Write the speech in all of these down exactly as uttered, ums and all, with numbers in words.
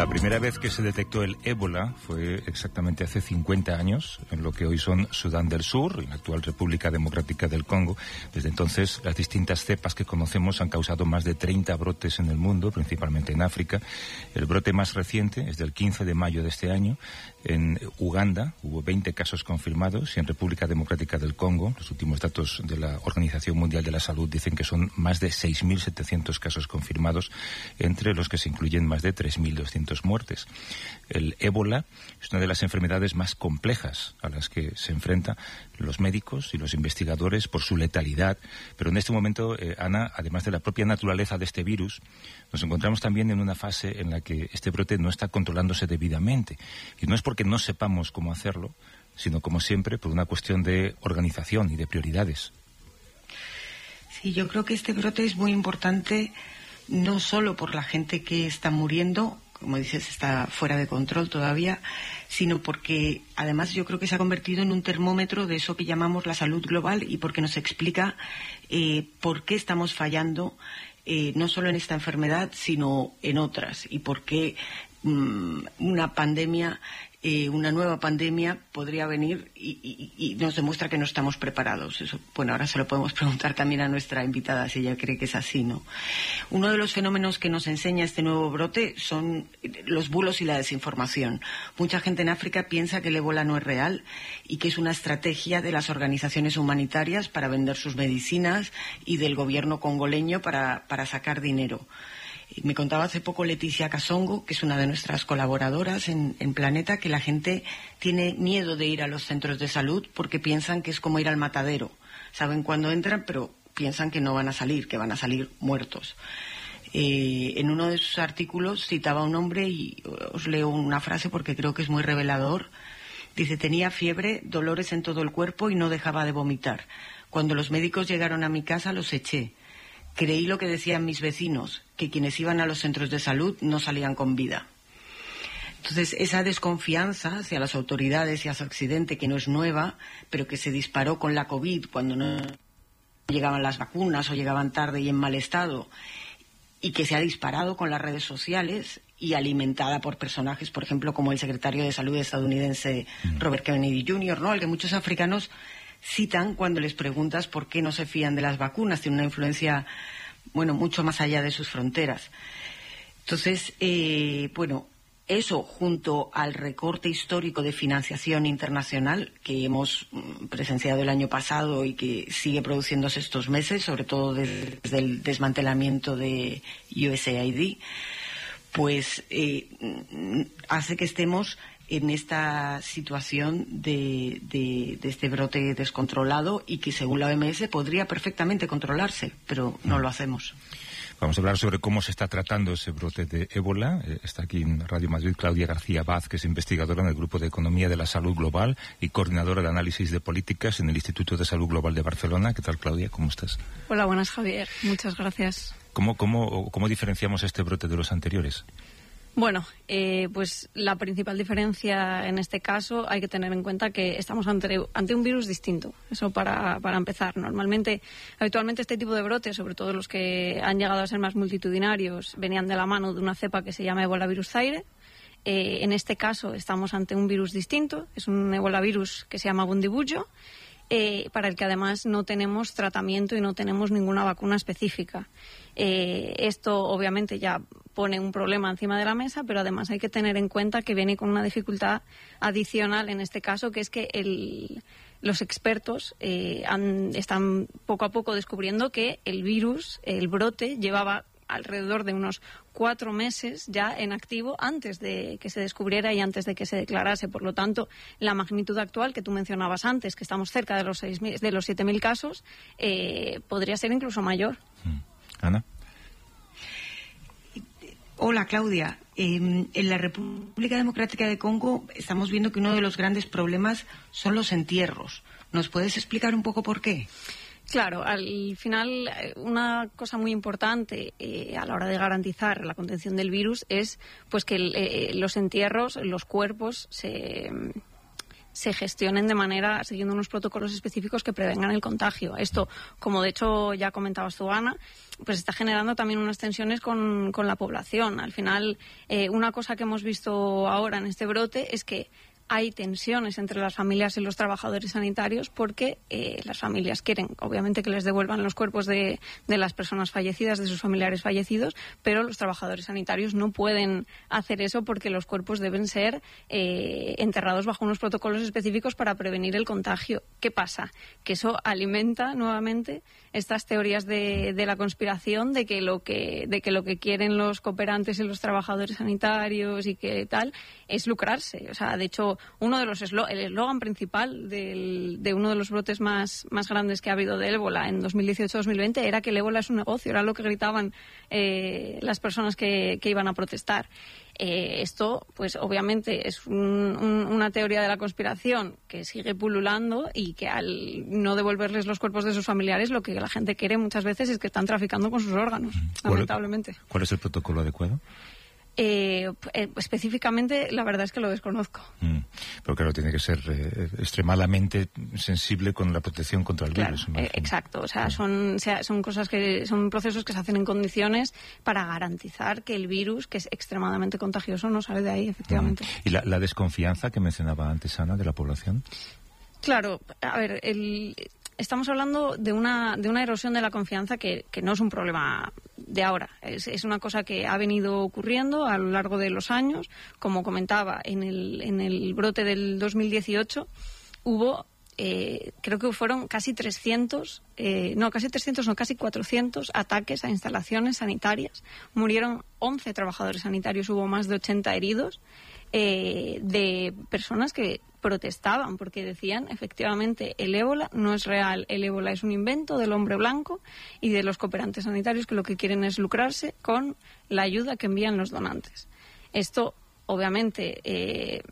La primera vez que se detectó el ébola fue exactamente hace cincuenta años, en lo que hoy son Sudán del Sur y la actual República Democrática del Congo. Desde entonces, las distintas cepas que conocemos han causado más de treinta brotes en el mundo, principalmente en África. El brote más reciente es del quince de mayo de este año. En Uganda hubo veinte casos confirmados y en República Democrática del Congo, los últimos datos de la Organización Mundial de la Salud dicen que son más de seis mil setecientos casos confirmados, entre los que se incluyen más de tres mil doscientas muertes. El ébola es una de las enfermedades más complejas a las que se enfrentan los médicos y los investigadores por su letalidad, pero en este momento, eh, Ana, además de la propia naturaleza de este virus, nos encontramos también en una fase en la que este brote no está controlándose debidamente. Y no es porque no sepamos cómo hacerlo, sino, como siempre, por una cuestión de organización y de prioridades. Sí, yo creo que este brote es muy importante, no solo por la gente que está muriendo, como dices, está fuera de control todavía, sino porque además yo creo que se ha convertido en un termómetro de eso que llamamos la salud global y porque nos explica eh, por qué estamos fallando eh, no solo en esta enfermedad, sino en otras, y por qué mmm, una pandemia, eh, una nueva pandemia podría venir y, y, y nos demuestra que no estamos preparados. Eso, bueno, ahora se lo podemos preguntar también a nuestra invitada si ella cree que es así, ¿no? Uno de los fenómenos que nos enseña este nuevo brote son los bulos y la desinformación. Mucha gente en África piensa que el ébola no es real y que es una estrategia de las organizaciones humanitarias para vender sus medicinas y del gobierno congoleño para, para sacar dinero. Me contaba hace poco Leticia Casongo, que es una de nuestras colaboradoras en, en Planeta, que la gente tiene miedo de ir a los centros de salud porque piensan que es como ir al matadero. Saben cuándo entran, pero piensan que no van a salir, que van a salir muertos. Eh, en uno de sus artículos citaba a un hombre y os leo una frase porque creo que es muy revelador. Dice: tenía fiebre, dolores en todo el cuerpo y no dejaba de vomitar. Cuando los médicos llegaron a mi casa los eché. Creí lo que decían mis vecinos, que quienes iban a los centros de salud no salían con vida. Entonces, esa desconfianza hacia las autoridades y hacia Occidente, que no es nueva, pero que se disparó con la COVID cuando no llegaban las vacunas o llegaban tarde y en mal estado, y que se ha disparado con las redes sociales y alimentada por personajes, por ejemplo, como el secretario de Salud estadounidense Robert Kennedy junior, ¿no?, al que muchos africanos citan cuando les preguntas por qué no se fían de las vacunas. Tiene una influencia, bueno, mucho más allá de sus fronteras. Entonces, eh, bueno, eso junto al recorte histórico de financiación internacional que hemos presenciado el año pasado y que sigue produciéndose estos meses, sobre todo desde el desmantelamiento de U S A I D, pues eh, hace que estemos en esta situación de, de, de este brote descontrolado y que, según la O M S, podría perfectamente controlarse, pero no lo hacemos. Vamos a hablar sobre cómo se está tratando ese brote de ébola. Eh, está aquí en Radio Madrid Claudia García Baz, que es investigadora en el Grupo de Economía de la Salud Global y coordinadora de análisis de políticas en el Instituto de Salud Global de Barcelona. ¿Qué tal, Claudia? ¿Cómo estás? Hola, buenas, Javier. Muchas gracias. ¿Cómo, cómo, cómo diferenciamos este brote de los anteriores? Bueno, eh, pues la principal diferencia en este caso hay que tener en cuenta que estamos ante, ante un virus distinto. Eso para, para empezar. Normalmente, habitualmente este tipo de brotes, sobre todo los que han llegado a ser más multitudinarios, venían de la mano de una cepa que se llama Ebola virus Zaire. Eh, en este caso estamos ante un virus distinto. Es un Ebola virus que se llama Bundibugyo, eh, para el que además no tenemos tratamiento y no tenemos ninguna vacuna específica. Eh, esto obviamente ya pone un problema encima de la mesa, pero además hay que tener en cuenta que viene con una dificultad adicional en este caso, que es que el, los expertos eh, han, están poco a poco descubriendo que el virus, el brote, llevaba alrededor de unos cuatro meses ya en activo antes de que se descubriera y antes de que se declarase. Por lo tanto, la magnitud actual que tú mencionabas antes, que estamos cerca de los seis mil, de los siete mil casos, eh, podría ser incluso mayor. Ana. Hola, Claudia. Eh, en la República Democrática de Congo estamos viendo que uno de los grandes problemas son los entierros. ¿Nos puedes explicar un poco por qué? Claro, al final una cosa muy importante eh, a la hora de garantizar la contención del virus es pues que eh, los entierros, los cuerpos se se gestionen de manera, siguiendo unos protocolos específicos que prevengan el contagio. Esto, como de hecho ya comentabas tú, Ana, pues está generando también unas tensiones con, con la población. Al final, eh, una cosa que hemos visto ahora en este brote es que hay tensiones entre las familias y los trabajadores sanitarios porque eh, las familias quieren, obviamente, que les devuelvan los cuerpos de, de las personas fallecidas, de sus familiares fallecidos, pero los trabajadores sanitarios no pueden hacer eso porque los cuerpos deben ser eh, enterrados bajo unos protocolos específicos para prevenir el contagio. ¿Qué pasa? Que eso alimenta nuevamente estas teorías de, de la conspiración de que lo que de que lo que quieren los cooperantes y los trabajadores sanitarios y que tal es lucrarse. O sea, de hecho, uno de los eslo- el eslogan principal del, de uno de los brotes más, más grandes que ha habido de ébola en dos mil dieciocho dos mil veinte era que el ébola es un negocio, era lo que gritaban eh, las personas que, que iban a protestar. Eh, esto, pues obviamente, es un, un, una teoría de la conspiración que sigue pululando y que al no devolverles los cuerpos de sus familiares, lo que la gente quiere muchas veces es que están traficando con sus órganos, ¿Cuál, lamentablemente. ¿Cuál es el protocolo adecuado? Eh, eh, específicamente, la verdad es que lo desconozco. Mm, pero claro, tiene que ser eh, extremadamente sensible con la protección contra el Claro, virus. eh, exacto. O sea, son, o sea, son cosas que son procesos que se hacen en condiciones para garantizar que el virus, que es extremadamente contagioso, no sale de ahí, efectivamente. Mm. ¿Y la, la desconfianza que mencionaba antes, Ana, de la población? Claro, a ver, el, estamos hablando de una, de una erosión de la confianza que, que no es un problema de ahora. Es, es una cosa que ha venido ocurriendo a lo largo de los años. Como comentaba, en el, en el brote del dos mil dieciocho hubo, eh, creo que fueron casi trescientos, eh, no, casi trescientos, no, casi cuatrocientos ataques a instalaciones sanitarias. Murieron once trabajadores sanitarios, hubo más de ochenta heridos, eh, de personas que protestaban porque decían, efectivamente, el ébola no es real, el ébola es un invento del hombre blanco y de los cooperantes sanitarios que lo que quieren es lucrarse con la ayuda que envían los donantes. Esto, obviamente, eh,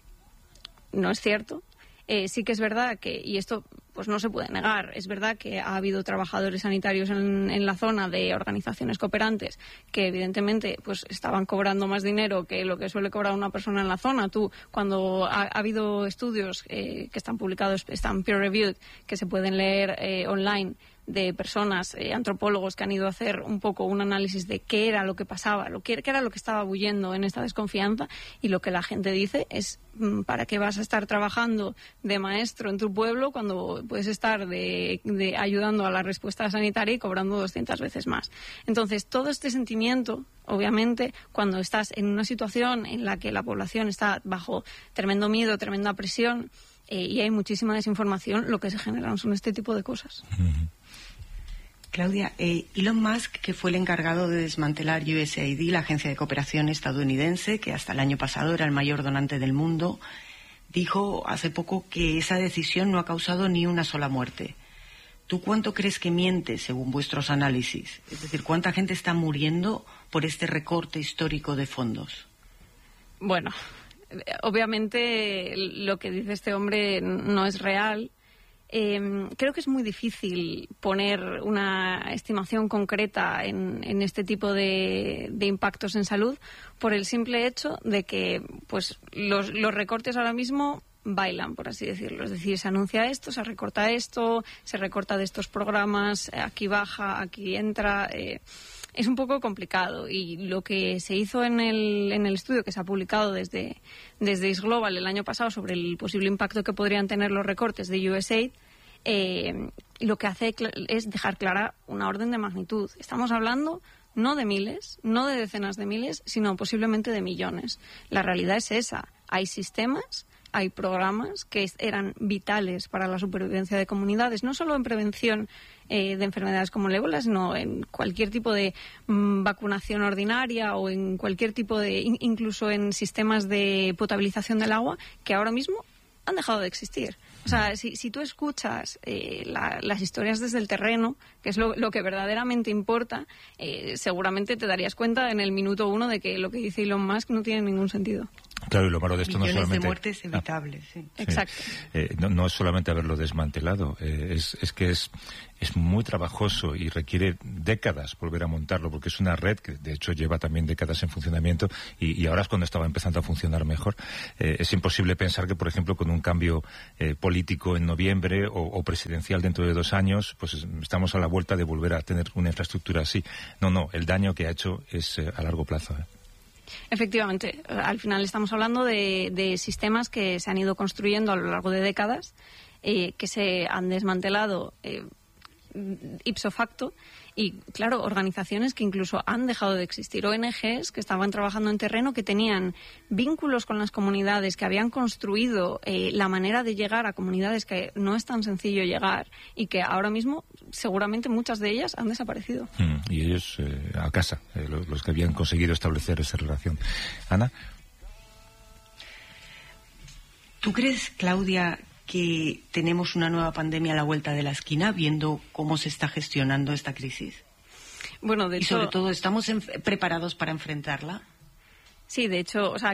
no es cierto. Eh, sí que es verdad que, y esto pues no se puede negar, es verdad que ha habido trabajadores sanitarios en, en la zona de organizaciones cooperantes que evidentemente pues estaban cobrando más dinero que lo que suele cobrar una persona en la zona. Tú, cuando ha, ha habido estudios eh, que están publicados, están peer-reviewed, que se pueden leer eh, online, de personas, eh, antropólogos que han ido a hacer un poco un análisis de qué era lo que pasaba, lo que, qué era lo que estaba bullendo en esta desconfianza, y lo que la gente dice es ¿para qué vas a estar trabajando de maestro en tu pueblo cuando puedes estar de, de ayudando a la respuesta sanitaria y cobrando doscientas veces más? Entonces, todo este sentimiento, obviamente, cuando estás en una situación en la que la población está bajo tremendo miedo, tremenda presión, eh, y hay muchísima desinformación, lo que se generan son este tipo de cosas. Uh-huh. Claudia, eh, Elon Musk, que fue el encargado de desmantelar U S A I D, la agencia de cooperación estadounidense, que hasta el año pasado era el mayor donante del mundo, dijo hace poco que esa decisión no ha causado ni una sola muerte. ¿Tú cuánto crees que miente, según vuestros análisis? Es decir, ¿cuánta gente está muriendo por este recorte histórico de fondos? Bueno, obviamente lo que dice este hombre no es real. Eh, creo que es muy difícil poner una estimación concreta en, en este tipo de, de impactos en salud por el simple hecho de que pues los, los recortes ahora mismo bailan, por así decirlo. Es decir, se anuncia esto, se recorta esto, se recorta de estos programas, aquí baja, aquí entra. Eh, es un poco complicado, y lo que se hizo en el, en el estudio que se ha publicado desde, desde Is Global el año pasado sobre el posible impacto que podrían tener los recortes de U S A I D, eh, lo que hace es dejar clara una orden de magnitud. Estamos hablando no de miles, no de decenas de miles, sino posiblemente de millones. La realidad es esa. Hay sistemas, hay programas que eran vitales para la supervivencia de comunidades, no solo en prevención eh, de enfermedades como el ébola, sino en cualquier tipo de mm, vacunación ordinaria o en cualquier tipo de, in, incluso en sistemas de potabilización del agua, que ahora mismo han dejado de existir. O sea, si, si tú escuchas eh, la, las historias desde el terreno, que es lo, lo que verdaderamente importa, eh, seguramente te darías cuenta en el minuto uno de que lo que dice Elon Musk no tiene ningún sentido. Claro, y lo malo de esto millones no solamente... de muertes evitables. Ah, sí. Sí. Exacto. Eh, no, no es solamente haberlo desmantelado, eh, es, es que es, es muy trabajoso y requiere décadas volver a montarlo, porque es una red que de hecho lleva también décadas en funcionamiento y, y ahora es cuando estaba empezando a funcionar mejor. Eh, es imposible pensar que, por ejemplo, con un cambio eh, político en noviembre o, o presidencial dentro de dos años, pues estamos a la vuelta de volver a tener una infraestructura así. No, no, el daño que ha hecho es eh, a largo plazo. ¿eh? Efectivamente, al final estamos hablando de, de sistemas que se han ido construyendo a lo largo de décadas, eh, que se han desmantelado eh, ipso facto, y claro, organizaciones que incluso han dejado de existir, O N Ges que estaban trabajando en terreno, que tenían vínculos con las comunidades, que habían construido eh, la manera de llegar a comunidades que no es tan sencillo llegar y que ahora mismo seguramente muchas de ellas han desaparecido. Mm, y ellos eh, a casa, eh, los, los que habían conseguido establecer esa relación. Ana. ¿Tú crees, Claudia, que tenemos una nueva pandemia a la vuelta de la esquina, viendo cómo se está gestionando esta crisis? Bueno, de y hecho, sobre todo, ¿estamos preparados para enfrentarla? Sí, de hecho, o sea,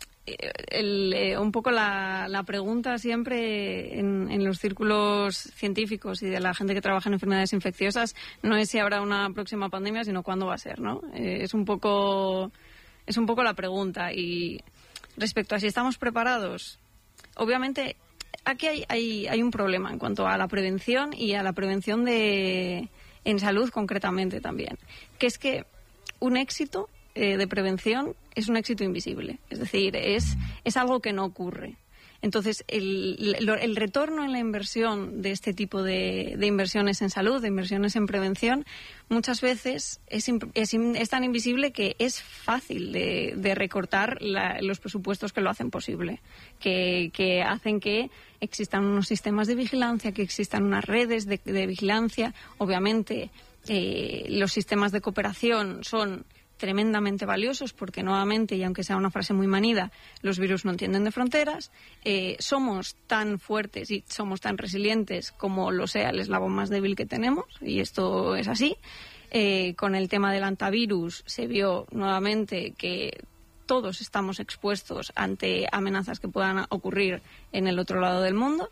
el, eh, un poco la, la pregunta siempre en, en los círculos científicos y de la gente que trabaja en enfermedades infecciosas no es si habrá una próxima pandemia, sino cuándo va a ser, ¿no? Eh, es un poco, es un poco la pregunta. Y respecto a si estamos preparados, obviamente aquí hay, hay, hay un problema en cuanto a la prevención y a la prevención de en salud concretamente también, que es que un éxito eh, de prevención es un éxito invisible, es decir, es, es algo que no ocurre. Entonces, el, el, el retorno en la inversión de este tipo de, de inversiones en salud, de inversiones en prevención, muchas veces es, es, es tan invisible que es fácil de, de recortar la, los presupuestos que lo hacen posible, que, que hacen que existan unos sistemas de vigilancia, que existan unas redes de, de vigilancia. Obviamente, eh, los sistemas de cooperación son tremendamente valiosos porque, nuevamente, y aunque sea una frase muy manida, los virus no entienden de fronteras. Eh, somos tan fuertes y somos tan resilientes como lo sea el eslabón más débil que tenemos, y esto es así. Eh, con el tema del antivirus se vio nuevamente que todos estamos expuestos ante amenazas que puedan ocurrir en el otro lado del mundo.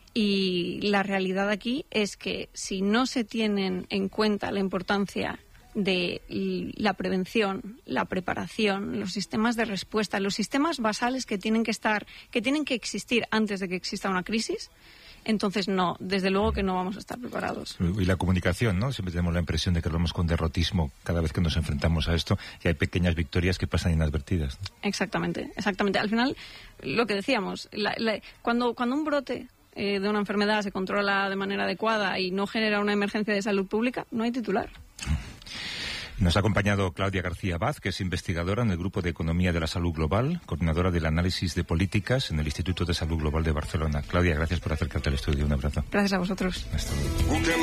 Y la realidad aquí es que si no se tienen en cuenta la importancia de la prevención, la preparación, los sistemas de respuesta, los sistemas basales que tienen que estar, que tienen que existir antes de que exista una crisis, entonces no, desde luego que no vamos a estar preparados. Y la comunicación, ¿no? Siempre tenemos la impresión de que hablamos con derrotismo cada vez que nos enfrentamos a esto, y hay pequeñas victorias que pasan inadvertidas, ¿no? Exactamente, exactamente. Al final, lo que decíamos, la, la, cuando, cuando un brote eh, de una enfermedad se controla de manera adecuada y no genera una emergencia de salud pública, no hay titular. Nos ha acompañado Claudia García Vaz, que es investigadora en el Grupo de Economía de la Salud Global, coordinadora del análisis de políticas en el Instituto de Salud Global de Barcelona. Claudia, gracias por acercarte al estudio. Un abrazo. Gracias a vosotros. Hasta luego.